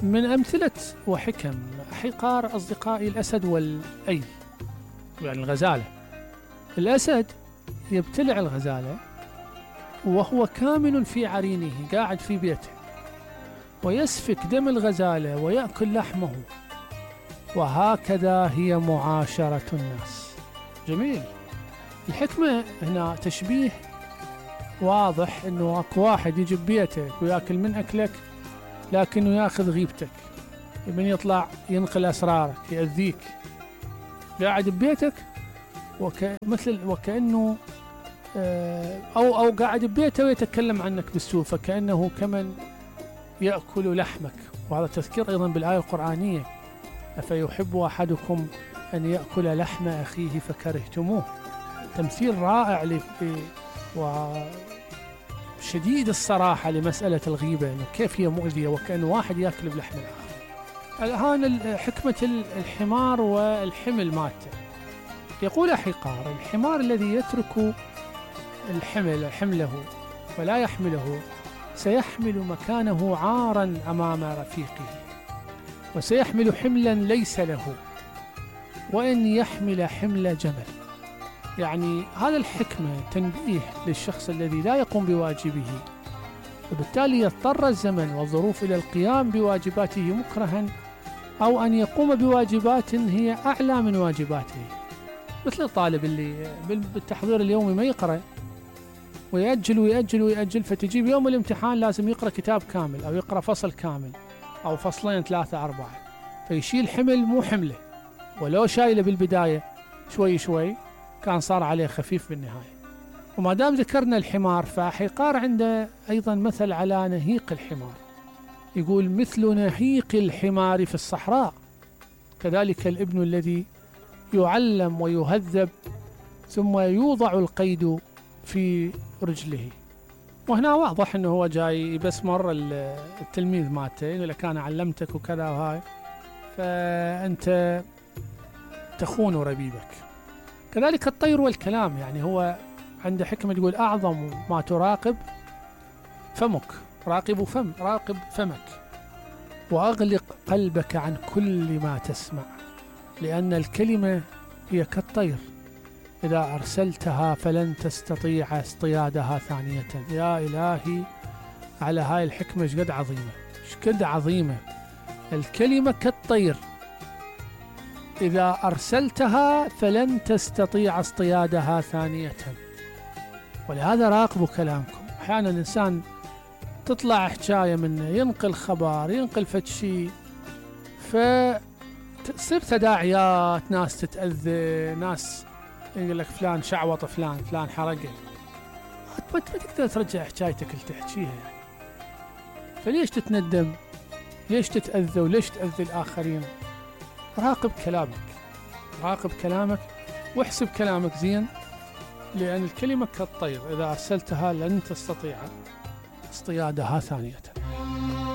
من أمثلة وحكم حقار أصدقائي الأسد والأيل، يعني الغزالة. الأسد يبتلع الغزالة وهو كامن في عرينه قاعد في بيته، ويسفك دم الغزالة ويأكل لحمه، وهكذا هي معاشرة الناس. جميل. الحكمة هنا تشبيه واضح، انه اكو واحد يجي ببيتك وياكل من اكلك لكنه ياخذ غيبتك، من يطلع ينقل اسرارك، يأذيك، قاعد ببيتك وكأنه او قاعد ببيته ويتكلم عنك بالسوء، فكأنه كمن يأكل لحمك. وهذا تذكير ايضا بالآية القرآنية: أفيحب أحدكم أن يأكل لحم أخيه فكرهتموه. تمثيل رائع وشديد الصراحة لمسألة الغيبة، إنه كيف هي مؤذية، وكأن واحد يأكل بلحم الآخر. الآن حكمة الحمار والحمل مالته. يقول حقار: الحمار الذي يترك حمله ولا يحمله سيحمل مكانه عارا أمام رفيقه، وسيحمل حملا ليس له، وإن يحمل حمل جمل. يعني هذا الحكمة تنبيه للشخص الذي لا يقوم بواجبه، وبالتالي يضطر الزمن والظروف إلى القيام بواجباته مكرها، أو أن يقوم بواجبات هي أعلى من واجباته. مثل الطالب اللي بالتحضير اليومي ما يقرأ، ويأجل ويأجل ويأجل، فتجيب يوم الامتحان لازم يقرأ كتاب كامل أو يقرأ فصل كامل أو فصلين 3 4، فيشيل حمل مو حمله، ولو شايله بالبداية شوي شوي كان صار عليه خفيف بالنهاية. وما دام ذكرنا الحمار، فحقار عنده أيضا مثل على نهيق الحمار، يقول: مثل نهيق الحمار في الصحراء، كذلك الابن الذي يعلم ويهذب ثم يوضع القيد في رجله. وهنا واضح أنه هو جاي بس مر التلميذ مالته، يقول لك أنا علمتك وكذا وهاي، فأنت تخون ربيبك. كذلك الطير والكلام، يعني هو عنده حكمة يقول: أعظم ما تراقب فمك، راقب فمك، وأغلق قلبك عن كل ما تسمع، لأن الكلمة هي كالطير، إذا أرسلتها فلن تستطيع اصطيادها ثانية. يا إلهي على هاي الحكمة، شقد عظيمة، شقد عظيمة. الكلمة كالطير، إذا أرسلتها فلن تستطيع اصطيادها ثانية. ولهذا راقبوا كلامكم. أحيانا الإنسان تطلع حكاية منه، ينقل خبر، ينقل فتشي، فتصير تداعيات، ناس تتأذى، ناس يقول لك فلان شعوط فلان حرقه، ما تقدر ترجع حكايتك اللي تحكيها يعني. فليش تتندم؟ ليش تتأذى؟ وليش تأذي الآخرين؟ راقب كلامك واحسب كلامك زين، لأن الكلمة كالطير، إذا أرسلتها لن تستطيع اصطيادها ثانية.